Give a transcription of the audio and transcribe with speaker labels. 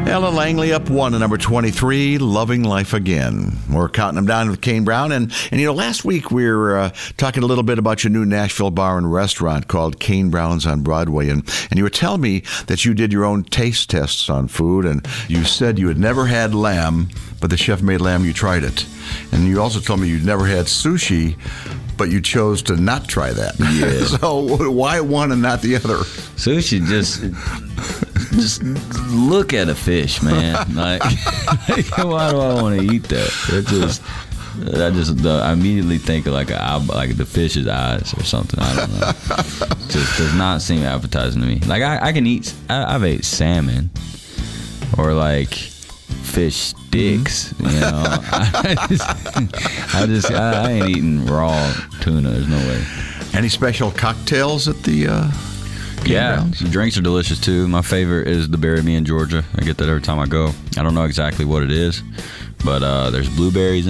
Speaker 1: Ella Langley up one to number 23, Loving Life Again. We're counting them down with Kane Brown. And last week we were talking a little bit about your new Nashville bar and restaurant called Kane Brown's on Broadway. And you were telling me that you did your own taste tests on food. And you said you had never had lamb, but the chef made lamb, you tried it. And you also told me you'd never had sushi, but you chose to not try that.
Speaker 2: Yeah.
Speaker 1: So why one and not the other?
Speaker 2: Sushi, just look at a fish, man. Like, why do I want to eat that? I immediately think of like the fish's eyes or something. I don't know. Just does not seem appetizing to me. Like I can eat. I've ate salmon or like fish sticks. You know, I ain't eating raw tuna. There's no way.
Speaker 1: Any special cocktails at the?
Speaker 2: The drinks are delicious too. My favorite is the Bury Me in Georgia. I get that every time I go. I don't know exactly what it is, but there's blueberries